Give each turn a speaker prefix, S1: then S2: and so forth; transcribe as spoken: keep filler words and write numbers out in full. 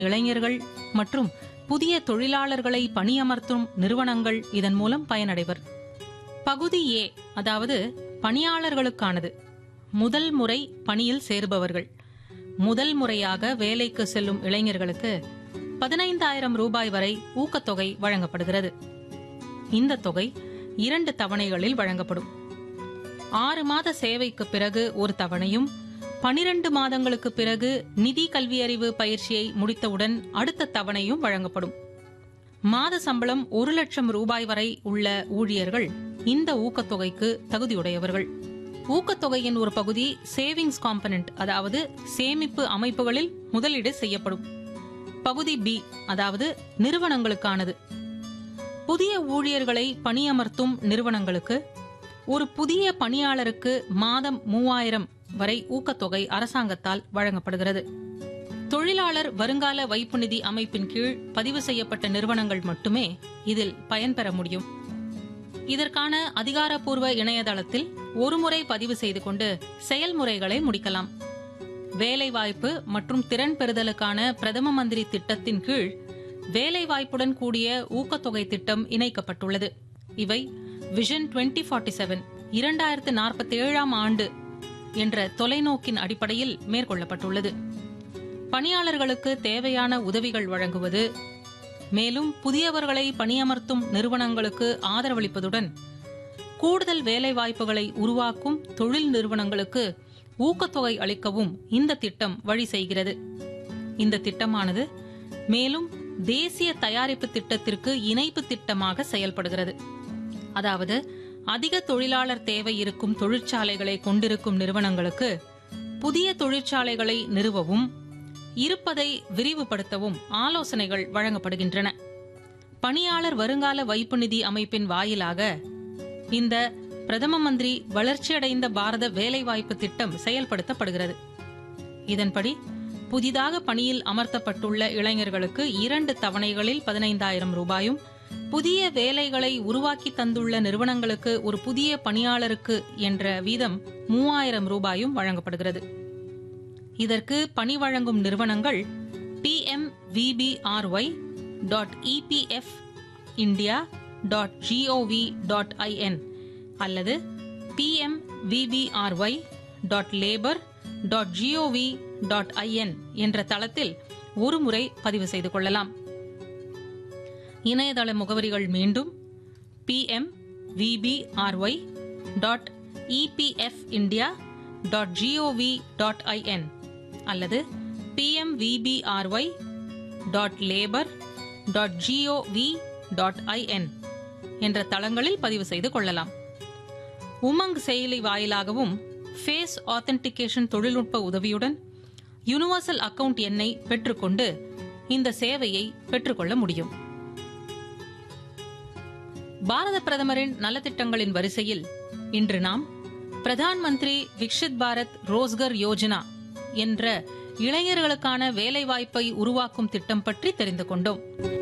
S1: இளைஞர்கள் மற்றும் புதிய தொழிலாளர்களை பணியமர்த்தும் நிறுவனங்கள் இதன் மூலம் பயனடைவர். பகுதி ஏ, அதாவது பணியாளர்களுக்கானது. முதல் முறை பணியில் சேருபவர்கள். முதல் முறையாக வேலைக்கு செல்லும் இளைஞர்களுக்கு பதினைந்தாயிரம் ரூபாய் வரை ஊக்கத்தொகை வழங்கப்படுகிறது. இந்த தொகை இரண்டு தவணைகளில் வழங்கப்படும். ஆறு மாத சேவைக்கு பிறகு ஒரு தவணையும், பனிரண்டு மாதங்களுக்கு பிறகு நிதி கல்வியறிவு பயிற்சியை முடித்தவுடன் அடுத்த தவணையும் வழங்கப்படும். மாத சம்பளம் ஒரு லட்சம் ரூபாய் வரை உள்ள ஊழியர்கள் இந்த ஊக்கத்தொகைக்கு தகுதியுடையவர்கள். ஊக்கத்தொகையின் ஒரு பகுதி சேவிங்ஸ் காம்பனன்ட், அதாவது சேமிப்பு அமைப்புகளில் முதலீடு செய்யப்படும். பகுதி பி, அதாவது நிறுவனங்களுக்கானது. புதிய ஊழியர்களை பணியமர்த்தும் நிறுவனங்களுக்கு ஒரு புதிய பணியாளருக்கு மாதம் மூவாயிரம் வரை ஊக்கத்தொகை அரசாங்கத்தால் வழங்கப்படுகிறது. தொழிலாளர் வருங்கால வைப்பு நிதி அமைப்பின் கீழ் பதிவு செய்யப்பட்ட நிறுவனங்கள் மட்டுமே இதில் பயன்பெற முடியும். இதற்கான அதிகாரப்பூர்வ இணையதளத்தில் ஒருமுறை பதிவு செய்து கொண்டு செயல்முறைகளை முடிக்கலாம். வேலைவாய்ப்பு மற்றும் திறன் பெறுதலுக்கான பிரதம மந்திரி திட்டத்தின் கீழ் வேலைவாய்ப்புடன் கூடிய ஊக்கத்தொகை திட்டம் இணைக்கப்பட்டுள்ளது. இவை விஷன் டுவெண்ட்டி ஃபார்ட்டி செவன் இரண்டாயிரத்து நாற்பத்தி ஏழாம் ஆண்டு என்ற தொலைநோக்கின் அடிப்படையில் மேற்கொள்ளப்பட்டுள்ளது. பணியாளர்களுக்கு தேவையான உதவிகள் வழங்குவது, மேலும் புதியவர்களை பணியமர்த்தும் நிறுவனங்களுக்கு ஆதரவளிப்பதுடன் கூடுதல் வேலைவாய்ப்புகளை உருவாக்கும் தொழில் நிறுவனங்களுக்கு ஊக்கத்தொகை அளிக்கவும் இந்த திட்டம் வழி செய்கிறது. இந்த திட்டமானது மேலும் தேசிய தயாரிப்பு திட்டத்திற்கு இணைப்பு திட்டமாக செயல்படுகிறது. அதாவது அதிக தொழிலாளர் தேவை இருக்கும் தொழிற்சாலைகளை கொண்டிருக்கும் நிறுவனங்களுக்கு புதிய தொழிற்சாலைகளை நிறுவவும் இருப்பதை விரிவுபடுத்தவும் ஆலோசனைகள் வழங்கப்படுகின்றன. பணியாளர் வருங்கால வைப்பு நிதி அமைப்பின் வாயிலாக இந்த பிரதம மந்திரி வளர்ச்சியடைந்த பாரத வேலைவாய்ப்பு திட்டம் செயல்படுத்தப்படுகிறது. இதன்படி புதிதாக பணியில் அமர்த்தப்பட்டுள்ள இளைஞர்களுக்கு இரண்டு தவணைகளில் பதினைந்தாயிரம் ரூபாயும், புதிய வேலைகளை உருவாக்கி தந்துள்ள நிறுவனங்களுக்கு ஒரு புதிய பணியாளருக்கு என்ற வீதம் மூவாயிரம் ரூபாயும் வழங்கப்படுகிறது. இதற்கு பணி வழங்கும் நிறுவனங்கள் B M V P R Y dot E P F India dot gov dot I என் அல்லது B M V P R Y dot labour dot gov dot I என் என்ற தளத்தில் ஒருமுறை பதிவு செய்து கொள்ளலாம். இணையதள முகவரிகள் மீண்டும் B M V P R Y dot E P F India dot gov dot I என் அல்லது B M V P R Y dot labour dot gov dot I என் என்ற தளங்களில் பதிவு செய்து கொள்ளலாம். உமங் செயலி வாயிலாகவும் ஃபேஸ் ஆத்தென்டிகேஷன் தொழில்நுட்ப உதவியுடன் யூனிவர்சல் அக்கவுண்ட் எண்ணை பெற்றுக்கொண்டு இந்த சேவையை பெற்றுக்கொள்ள முடியும். பாரத பிரதமரின் நலத்திட்டங்களின் வரிசையில் இன்று நாம் பிரதான் மந்திரி விக்ஷித் பாரத் ரோஸ்கர் யோஜனா என்ற இளைஞர்களுக்கான வேலைவாய்ப்பை உருவாக்கும் திட்டம் பற்றி தெரிந்து கொண்டோம்.